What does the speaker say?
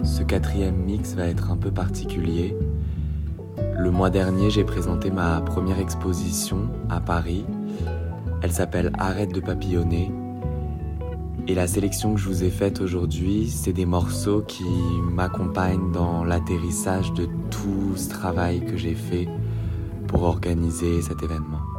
Ce 4e mix va être un peu particulier. Le mois dernier, j'ai présenté ma première exposition à Paris. Elle s'appelle Arrête de papillonner. Et la sélection que je vous ai faite aujourd'hui, c'est des morceaux qui m'accompagnent dans l'atterrissage de tout ce travail que j'ai fait pour organiser cet événement.